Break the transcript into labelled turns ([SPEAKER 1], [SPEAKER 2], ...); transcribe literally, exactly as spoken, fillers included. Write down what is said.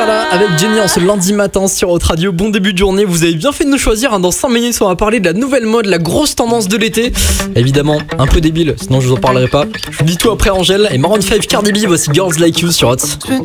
[SPEAKER 1] Fala avec Jenny en ce lundi matin sur Hot Radio. Bon début de journée, vous avez bien fait de nous choisir. Dans cinq minutes, on va parler de la nouvelle mode, la grosse tendance de l'été. Évidemment, un peu débile, sinon je vous en parlerai pas. Je vous dis tout après Angèle et Maroon cinq, Cardi B, voici Girls Like You sur Hot.